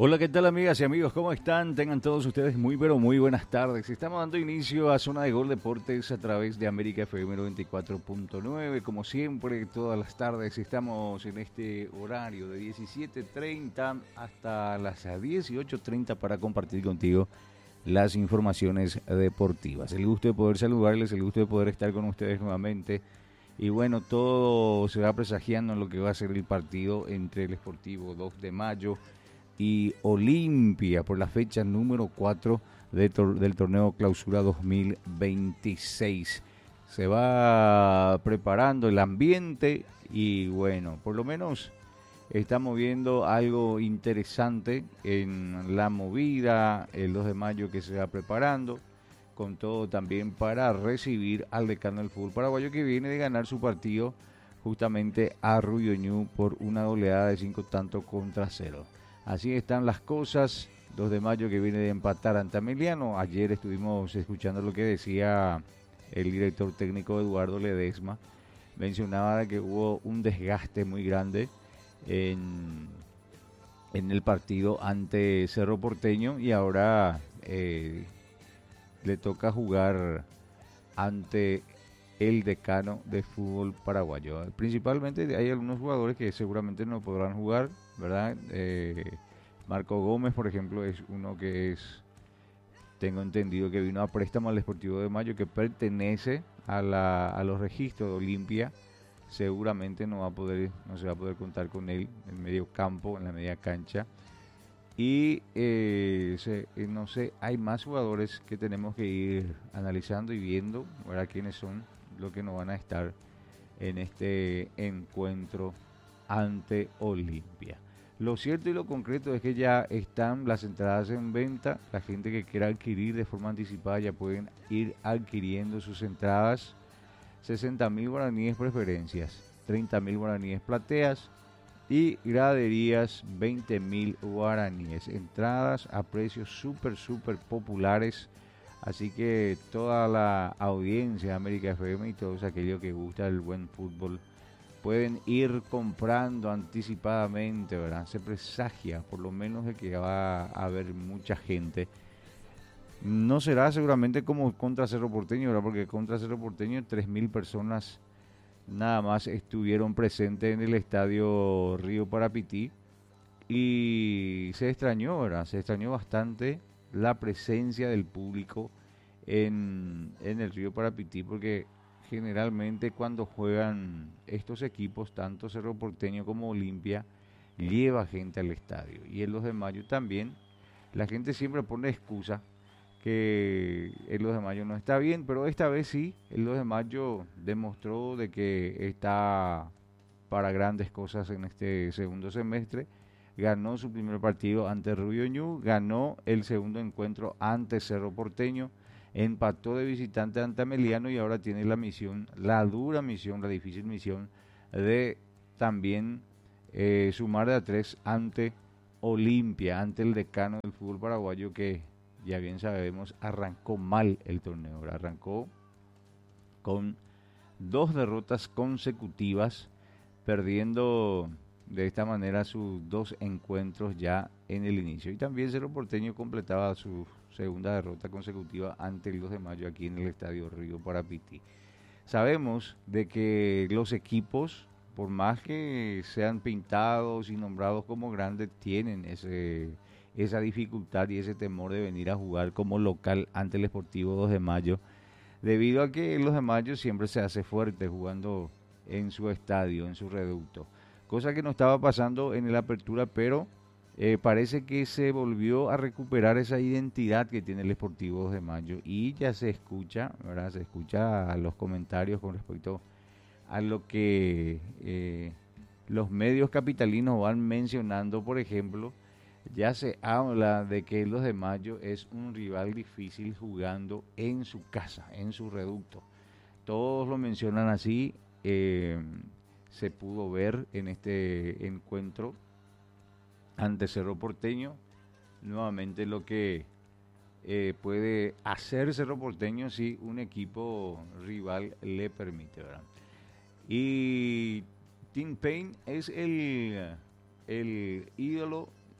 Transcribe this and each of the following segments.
Hola, ¿qué tal amigas y amigos? ¿Cómo están? Tengan todos ustedes muy pero muy buenas tardes. Estamos dando inicio a Zona de Gol Deportes a través de América FM 94.9. Como siempre, todas las tardes estamos en este horario de 17:30 hasta las 18:30 para compartir contigo las informaciones deportivas. El gusto de poder saludarles, el gusto de poder estar con ustedes nuevamente. Y bueno, todo se va presagiando en lo que va a ser el partido entre el Sportivo 2 de mayo y Olimpia por la fecha número 4 del torneo Clausura 2026. Se va preparando el ambiente y bueno, por lo menos estamos viendo algo interesante en la movida el 2 de mayo que se va preparando, con todo también para recibir al decano del fútbol paraguayo que viene de ganar su partido justamente a Ruyoñú por una goleada de 5-0. Así están las cosas. 2 de mayo que viene de empatar ante Emiliano. Ayer estuvimos escuchando lo que decía el director técnico Eduardo Ledesma. Mencionaba que hubo un desgaste muy grande en el partido ante Cerro Porteño y ahora le toca jugar ante el decano de fútbol paraguayo. Principalmente hay algunos jugadores que seguramente no podrán jugar, ¿verdad? Marco Gómez, por ejemplo, es uno que tengo entendido que vino a préstamo al Deportivo de Mayo, que pertenece a los registros de Olimpia. Seguramente no se va a poder contar con él en medio campo, en la media cancha. Y no sé, hay más jugadores que tenemos que ir analizando y viendo, ¿verdad? Quiénes son los que no van a estar en este encuentro ante Olimpia. Lo cierto y lo concreto es que ya están las entradas en venta. La gente que quiera adquirir de forma anticipada ya pueden ir adquiriendo sus entradas. 60.000 guaraníes preferencias, 30.000 guaraníes plateas y graderías 20.000 guaraníes. Entradas a precios súper populares. Así que toda la audiencia de América FM y todos aquellos que gusta el buen fútbol pueden ir comprando anticipadamente, ¿verdad? Se presagia por lo menos de que va a haber mucha gente. No será seguramente como contra Cerro Porteño, ¿verdad? Porque contra Cerro Porteño 3.000 personas nada más estuvieron presentes en el estadio Río Parapití y se extrañó, ¿verdad? Se extrañó bastante la presencia del público en el Río Parapití porque generalmente cuando juegan estos equipos, tanto Cerro Porteño como Olimpia, lleva gente al estadio. Y el 2 de mayo también, la gente siempre pone excusa que el 2 de mayo no está bien, pero esta vez sí, el 2 de mayo demostró de que está para grandes cosas en este segundo semestre. Ganó su primer partido ante Rubio Ñu, ganó el segundo encuentro ante Cerro Porteño, empató de visitante ante Ameliano y ahora tiene la misión, la dura misión, la difícil misión de también sumar de a 3 ante Olimpia, ante el decano del fútbol paraguayo que ya bien sabemos arrancó mal el torneo, arrancó con 2 derrotas consecutivas, perdiendo de esta manera sus 2 encuentros ya en el inicio. Y también Cerro Porteño completaba su segunda derrota consecutiva ante el 2 de mayo aquí en el Estadio Río Parapití. Sabemos de que los equipos, por más que sean pintados y nombrados como grandes, tienen esa dificultad y ese temor de venir a jugar como local ante el Sportivo 2 de mayo, debido a que el 2 de mayo siempre se hace fuerte jugando en su estadio, en su reducto. Cosa que no estaba pasando en el Apertura, pero parece que se volvió a recuperar esa identidad que tiene el Sportivo 2 de mayo y ya se escucha, ¿verdad? Se escucha a los comentarios con respecto a lo que los medios capitalinos van mencionando. Por ejemplo, ya se habla de que el 2 de mayo es un rival difícil jugando en su casa, en su reducto. Todos lo mencionan así. Se pudo ver en este encuentro ante Cerro Porteño nuevamente lo que puede hacer Cerro Porteño si un equipo rival le permite, ¿verdad? Y Tim Payne es el ídolo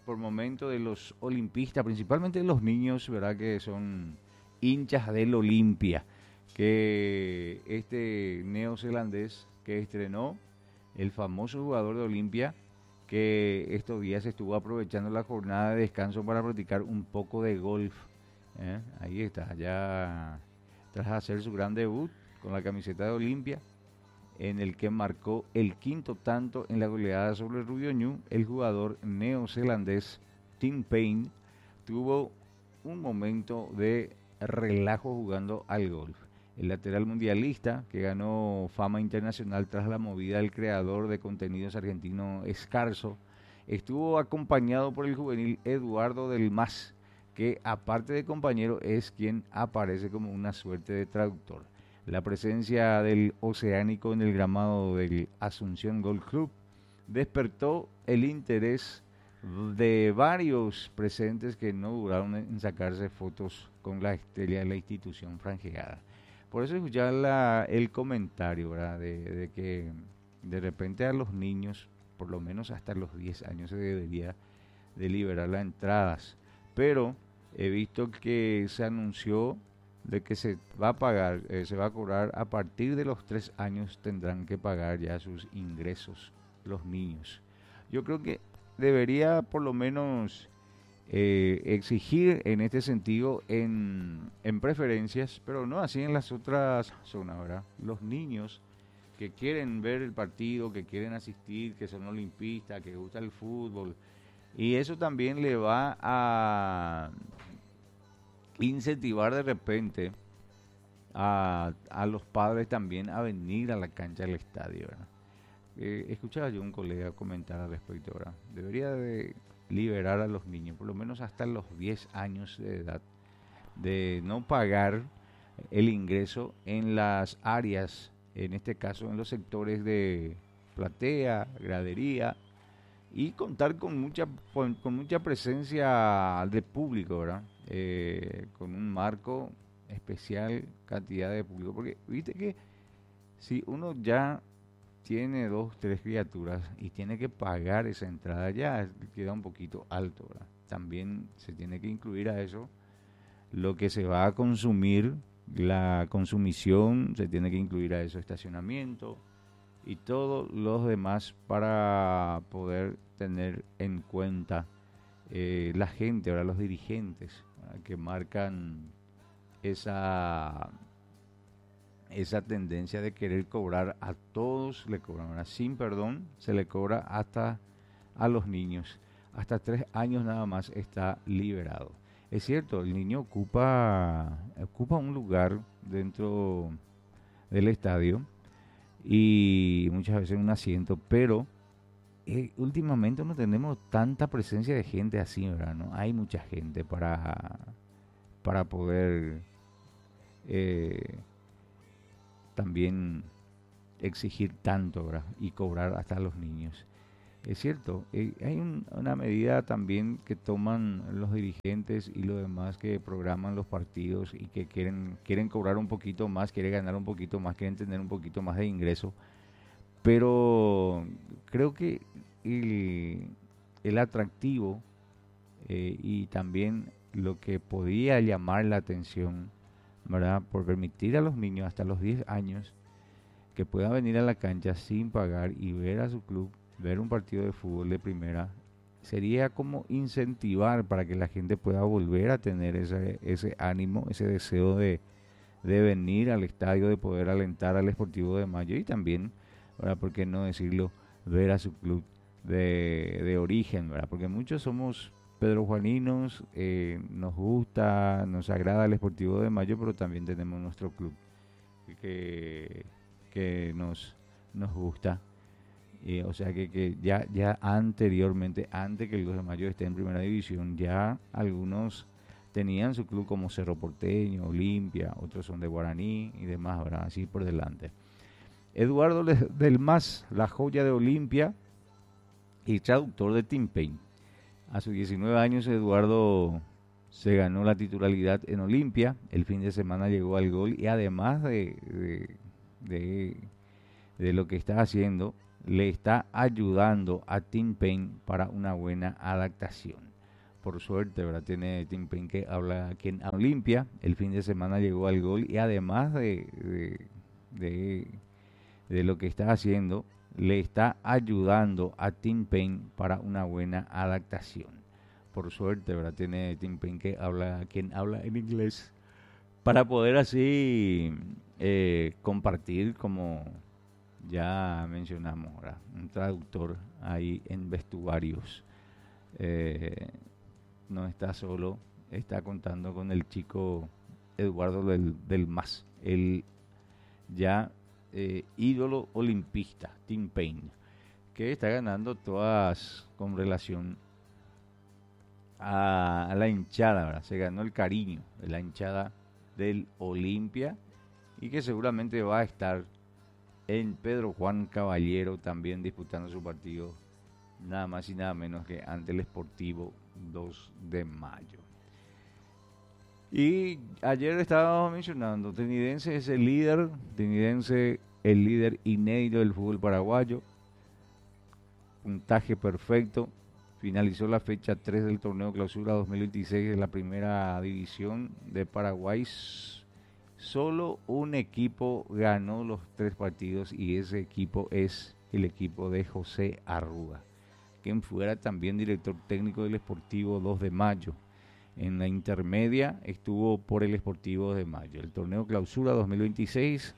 por momento de los olimpistas, principalmente de los niños, ¿verdad? Que son hinchas del Olimpia, que este neozelandés que estrenó, el famoso jugador de Olimpia, que estos días estuvo aprovechando la jornada de descanso para practicar un poco de golf. Ahí está, ya tras hacer su gran debut con la camiseta de Olimpia, en el que marcó el quinto tanto en la goleada sobre el Rubio Ñu, el jugador neozelandés Tim Payne tuvo un momento de relajo jugando al golf. El lateral mundialista, que ganó fama internacional tras la movida del creador de contenidos argentino Escarzo, estuvo acompañado por el juvenil Eduardo Del Mas, que aparte de compañero es quien aparece como una suerte de traductor. La presencia del oceánico en el gramado del Asunción Golf Club despertó el interés de varios presentes que no duraron en sacarse fotos con la estrella de la institución franjeada. Por eso escuchaba el comentario, ¿verdad? De que de repente a los niños, por lo menos hasta los 10 años, se debería de liberar las entradas. Pero he visto que se anunció de que se va a pagar, se va a cobrar a partir de los 3 años, tendrán que pagar ya sus ingresos los niños. Yo creo que debería por lo menos exigir en este sentido en preferencias, pero no así en las otras zonas, ¿verdad? Los niños que quieren ver el partido, que quieren asistir, que son olimpistas, que gusta el fútbol, y eso también le va a incentivar de repente a los padres también a venir a la cancha del estadio, ¿verdad? Escuchaba yo un colega comentar al respecto, ¿verdad? Debería de liberar a los niños, por lo menos hasta los 10 años de edad, de no pagar el ingreso en las áreas, en este caso en los sectores de platea, gradería, y contar con mucha presencia de público, ¿verdad? Con un marco especial, cantidad de público, porque viste que si uno ya tiene 2, 3 criaturas y tiene que pagar esa entrada, ya queda un poquito alto, ¿verdad? También se tiene que incluir a eso lo que se va a consumir, la consumición, se tiene que incluir a eso estacionamiento y todos los demás para poder tener en cuenta la gente, ahora los dirigentes, ¿verdad? Que marcan esa tendencia de querer cobrar a todos, le cobran, ¿verdad? Sin perdón, se le cobra hasta a los niños. Hasta 3 años nada más está liberado. Es cierto, el niño ocupa un lugar dentro del estadio y muchas veces un asiento, pero últimamente no tenemos tanta presencia de gente así, ¿verdad? No hay mucha gente para poder también exigir tanto, ¿verdad? Y cobrar hasta a los niños. Es cierto, hay una medida también que toman los dirigentes y los demás que programan los partidos y que quieren cobrar un poquito más, quieren ganar un poquito más, quieren tener un poquito más de ingreso, pero creo que el atractivo y también lo que podía llamar la atención, ¿verdad? Por permitir a los niños hasta los 10 años que puedan venir a la cancha sin pagar y ver a su club, ver un partido de fútbol de primera, sería como incentivar para que la gente pueda volver a tener ese ánimo, ese deseo de venir al estadio, de poder alentar al Sportivo de Mayo y también, ¿verdad? ¿Por qué no decirlo? Ver a su club de origen, ¿verdad? Porque muchos somos pedrojuaninos, nos gusta, nos agrada el Sportivo de Mayo, pero también tenemos nuestro club que nos gusta. O sea que ya anteriormente, antes que el 2 de mayo esté en primera división, ya algunos tenían su club como Cerro Porteño, Olimpia, otros son de Guaraní y demás, ¿verdad? Así por delante. Eduardo Del Mas, la joya de Olimpia y traductor de Tim Payne. A sus 19 años Eduardo se ganó la titularidad en Olimpia, el fin de semana llegó al gol y además de lo que está haciendo, le está ayudando a Tim Payne para una buena adaptación. Por suerte, ¿verdad? Tiene Tim Payne que habla aquí en Olimpia. El fin de semana llegó al gol y además de, de lo que está haciendo, le está ayudando a Tim Payne para una buena adaptación. Por suerte, ¿verdad? Tiene Tim Payne que habla quien habla en inglés para poder así compartir, como ya mencionamos, ¿verdad? Un traductor ahí en vestuarios. No está solo, está contando con el chico Eduardo del Mas, el ya ídolo olimpista, Tim Payne, que está ganando todas con relación a la hinchada, ¿verdad? Se ganó el cariño de la hinchada del Olimpia y que seguramente va a estar en Pedro Juan Caballero también disputando su partido, nada más y nada menos que ante el Sportivo 2 de mayo. Y ayer estábamos mencionando, Trinidense es el líder, el líder inédito del fútbol paraguayo, puntaje perfecto, finalizó la fecha 3 del torneo Clausura 2026 de la primera división de Paraguay. Solo un equipo ganó los 3 partidos y ese equipo es el equipo de José Arruga, quien fuera también director técnico del Sportivo 2 de mayo. En la intermedia estuvo por el Sportivo 2 de mayo. El torneo Clausura 2026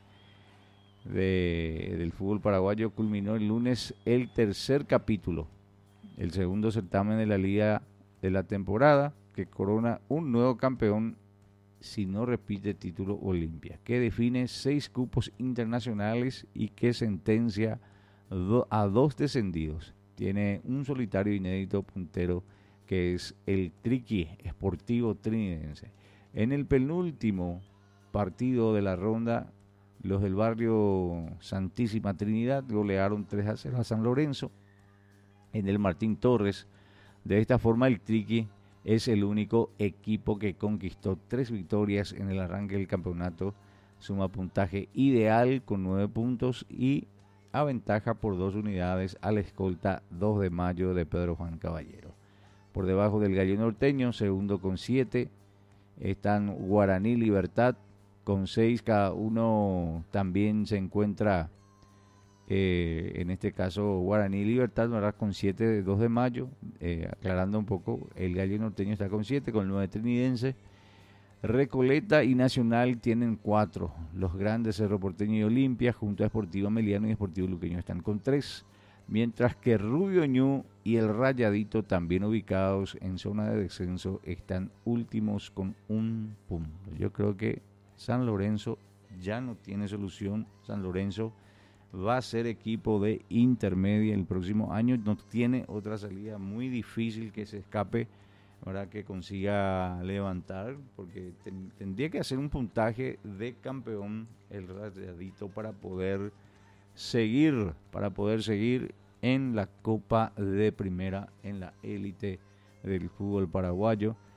del fútbol paraguayo culminó el lunes el tercer capítulo, el segundo certamen de la liga de la temporada, que corona un nuevo campeón si no repite título Olimpia, que define 6 cupos internacionales y que sentencia a 2 descendidos. Tiene un solitario inédito puntero que es el Triqui Sportivo Trinidense. En el penúltimo partido de la ronda, los del barrio Santísima Trinidad golearon 3-0 a San Lorenzo en el Martín Torres. De esta forma, el Triqui es el único equipo que conquistó 3 victorias en el arranque del campeonato. Suma puntaje ideal con 9 puntos y aventaja por 2 unidades a la escolta 2 de mayo de Pedro Juan Caballero. Por debajo del Gallo Norteño, segundo con 7, están Guaraní Libertad con 6, cada uno también se encuentra, en este caso Guaraní Libertad, ¿verdad? Con 7 de 2 de mayo, aclarando un poco, el Gallo Norteño está con 7, con 9 Trinidense. Recoleta y Nacional tienen 4, los grandes Cerro Porteño y Olimpia, junto a Sportivo Meliano y Sportivo Luqueño están con 3, mientras que Rubio Ñu y el Rayadito, también ubicados en zona de descenso, están últimos con 1 punto. Yo creo que San Lorenzo ya no tiene solución. San Lorenzo va a ser equipo de intermedia el próximo año, no tiene otra salida, muy difícil que se escape, ¿verdad? Que consiga levantar, porque tendría que hacer un puntaje de campeón el Rayadito para poder seguir en la Copa de Primera, en la élite del fútbol paraguayo.